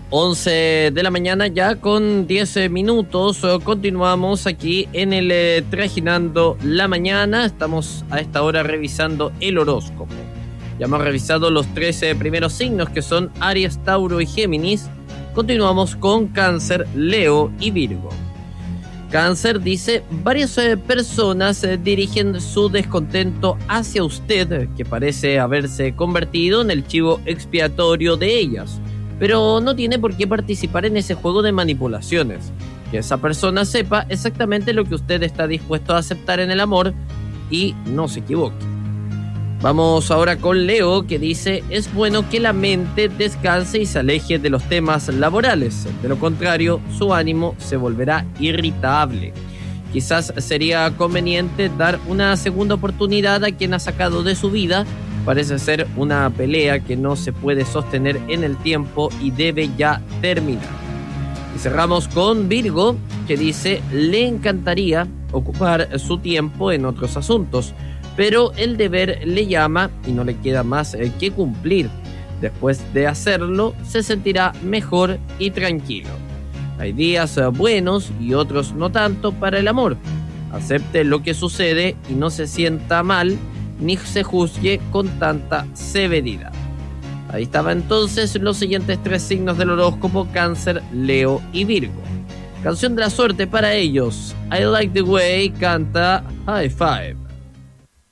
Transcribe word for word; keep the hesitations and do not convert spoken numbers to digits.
once de la mañana ya con diez minutos. Continuamos aquí en el eh, Trajinando la Mañana. Estamos a esta hora revisando el horóscopo. Ya hemos revisado los trece primeros signos que son Aries, Tauro y Géminis. Continuamos con Cáncer, Leo y Virgo. Cáncer dice: varias eh, personas eh, dirigen su descontento hacia usted, que parece haberse convertido en el chivo expiatorio de ellas. Pero no tiene por qué participar en ese juego de manipulaciones. Que esa persona sepa exactamente lo que usted está dispuesto a aceptar en el amor y no se equivoque. Vamos ahora con Leo, que dice: es bueno que la mente descanse y se aleje de los temas laborales. De lo contrario, su ánimo se volverá irritable. Quizás sería conveniente dar una segunda oportunidad a quien ha sacado de su vida. Parece ser una pelea que no se puede sostener en el tiempo y debe ya terminar. Y cerramos con Virgo, que dice: le encantaría ocupar su tiempo en otros asuntos, pero el deber le llama y no le queda más que cumplir. Después de hacerlo, se sentirá mejor y tranquilo. Hay días buenos y otros no tanto para el amor. Acepte lo que sucede y no se sienta mal, ni se juzgue con tanta severidad. Ahí estaba entonces los siguientes tres signos del horóscopo: Cáncer, Leo y Virgo. Canción de la suerte para ellos. I Like the Way canta High Five.